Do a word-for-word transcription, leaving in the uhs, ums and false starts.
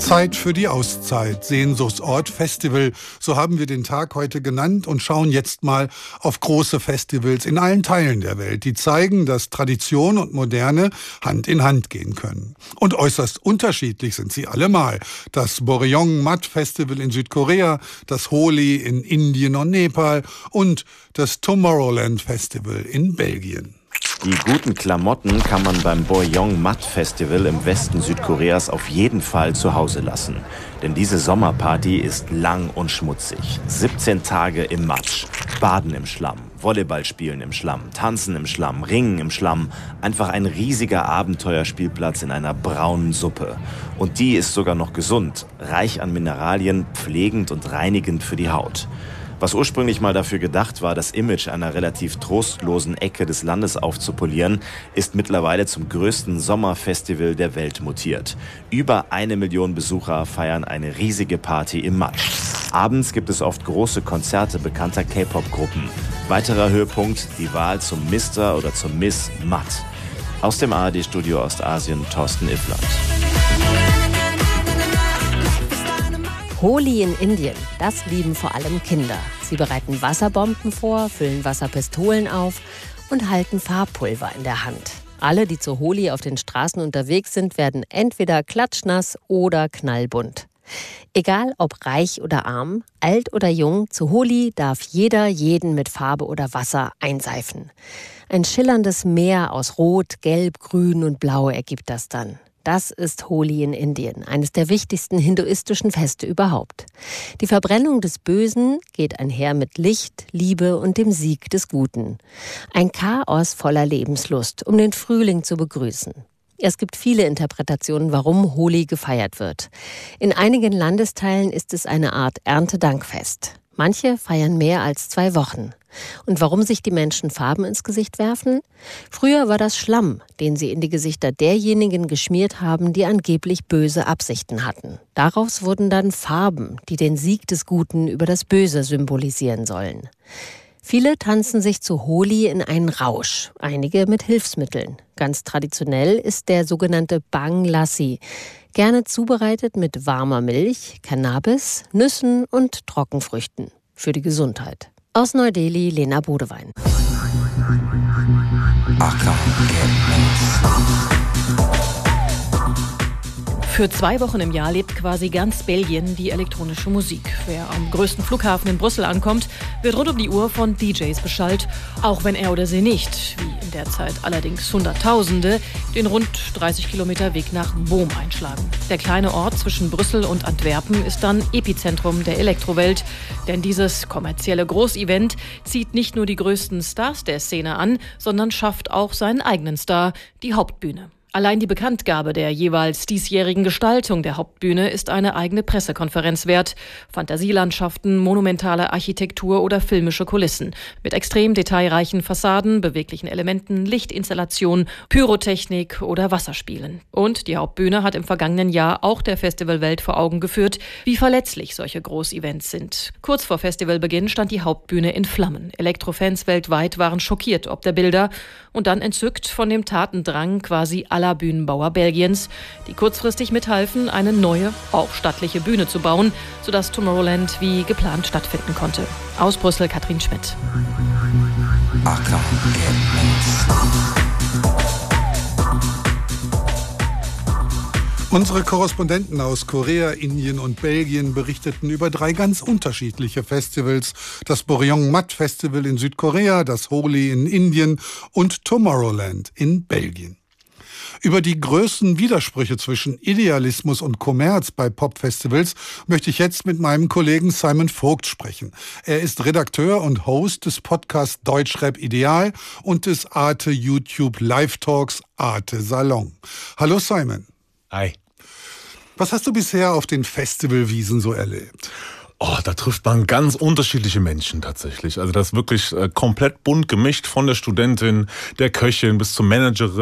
Zeit für die Auszeit, Sehnsuchtsort Festival, so haben wir den Tag heute genannt und schauen jetzt mal auf große Festivals in allen Teilen der Welt, die zeigen, dass Tradition und Moderne Hand in Hand gehen können. Und äußerst unterschiedlich sind sie allemal. Das Boryong Mat Festival in Südkorea, das Holi in Indien und Nepal und das Tomorrowland Festival in Belgien. Die guten Klamotten kann man beim Boryong Mat Festival im Westen Südkoreas auf jeden Fall zu Hause lassen. Denn diese Sommerparty ist lang und schmutzig. siebzehn Tage im Matsch, Baden im Schlamm, Volleyball spielen im Schlamm, Tanzen im Schlamm, Ringen im Schlamm. Einfach ein riesiger Abenteuerspielplatz in einer braunen Suppe. Und die ist sogar noch gesund, reich an Mineralien, pflegend und reinigend für die Haut. Was ursprünglich mal dafür gedacht war, das Image einer relativ trostlosen Ecke des Landes aufzupolieren, ist mittlerweile zum größten Sommerfestival der Welt mutiert. Über eine Million Besucher feiern eine riesige Party im Matsch. Abends gibt es oft große Konzerte bekannter K-Pop-Gruppen. Weiterer Höhepunkt, die Wahl zum Mister oder zum Miss Mat. Aus dem A R D-Studio Ostasien, Thorsten Iffland. Holi in Indien, das lieben vor allem Kinder. Sie bereiten Wasserbomben vor, füllen Wasserpistolen auf und halten Farbpulver in der Hand. Alle, die zur Holi auf den Straßen unterwegs sind, werden entweder klatschnass oder knallbunt. Egal ob reich oder arm, alt oder jung, zu Holi darf jeder jeden mit Farbe oder Wasser einseifen. Ein schillerndes Meer aus Rot, Gelb, Grün und Blau ergibt das dann. Das ist Holi in Indien, eines der wichtigsten hinduistischen Feste überhaupt. Die Verbrennung des Bösen geht einher mit Licht, Liebe und dem Sieg des Guten. Ein Chaos voller Lebenslust, um den Frühling zu begrüßen. Es gibt viele Interpretationen, warum Holi gefeiert wird. In einigen Landesteilen ist es eine Art Erntedankfest. Manche feiern mehr als zwei Wochen. Und warum sich die Menschen Farben ins Gesicht werfen? Früher war das Schlamm, den sie in die Gesichter derjenigen geschmiert haben, die angeblich böse Absichten hatten. Daraus wurden dann Farben, die den Sieg des Guten über das Böse symbolisieren sollen. Viele tanzen sich zu Holi in einen Rausch, einige mit Hilfsmitteln. Ganz traditionell ist der sogenannte Bang Lassi, gerne zubereitet mit warmer Milch, Cannabis, Nüssen und Trockenfrüchten. Für die Gesundheit. Aus Neu-Delhi, Lena Bodewein. Für zwei Wochen im Jahr lebt quasi ganz Belgien die elektronische Musik. Wer am größten Flughafen in Brüssel ankommt, wird rund um die Uhr von D Js beschallt, auch wenn er oder sie nicht, wie in der Zeit allerdings Hunderttausende, den rund dreißig Kilometer Weg nach Boom einschlagen. Der kleine Ort zwischen Brüssel und Antwerpen ist dann Epizentrum der Elektrowelt, denn dieses kommerzielle Großevent zieht nicht nur die größten Stars der Szene an, sondern schafft auch seinen eigenen Star, die Hauptbühne. Allein die Bekanntgabe der jeweils diesjährigen Gestaltung der Hauptbühne ist eine eigene Pressekonferenz wert. Fantasielandschaften, monumentale Architektur oder filmische Kulissen. Mit extrem detailreichen Fassaden, beweglichen Elementen, Lichtinstallationen, Pyrotechnik oder Wasserspielen. Und die Hauptbühne hat im vergangenen Jahr auch der Festivalwelt vor Augen geführt, wie verletzlich solche Großevents sind. Kurz vor Festivalbeginn stand die Hauptbühne in Flammen. Elektrofans weltweit waren schockiert ob der Bilder und dann entzückt von dem Tatendrang quasi aller Bühnenbauer Belgiens, die kurzfristig mithalfen, eine neue, auch stattliche Bühne zu bauen, sodass Tomorrowland wie geplant stattfinden konnte. Aus Brüssel, Katrin Schmidt. Unsere Korrespondenten aus Korea, Indien und Belgien berichteten über drei ganz unterschiedliche Festivals. Das Boryong Mat Festival in Südkorea, das Holi in Indien und Tomorrowland in Belgien. Über die größten Widersprüche zwischen Idealismus und Kommerz bei Popfestivals möchte ich jetzt mit meinem Kollegen Simon Vogt sprechen. Er ist Redakteur und Host des Podcasts Deutschrap Ideal und des Arte YouTube Live Talks Arte Salon. Hallo Simon. Hi. Was hast du bisher auf den Festivalwiesen so erlebt? Oh, da trifft man ganz unterschiedliche Menschen tatsächlich. Also das ist wirklich äh, komplett bunt gemischt, von der Studentin, der Köchin bis zur Managerin.